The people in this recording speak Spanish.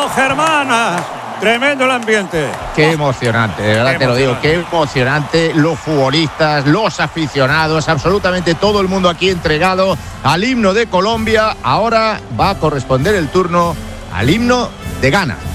Germán. Tremendo el ambiente. Qué emocionante, de verdad te lo digo, qué emocionante. Los futbolistas, los aficionados, absolutamente todo el mundo aquí entregado al himno de Colombia. Ahora va a corresponder el turno al himno de Ghana.